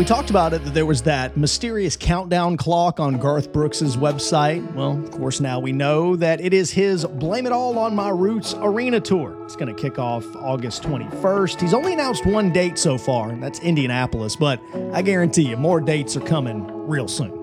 We talked about it, that there was that mysterious countdown clock on Garth Brooks' website. Well, of course, now we know that it is his Blame It All on My Roots arena tour. It's going to kick off August 21st. He's only announced one date so far, and that's Indianapolis, but I guarantee you more dates are coming real soon.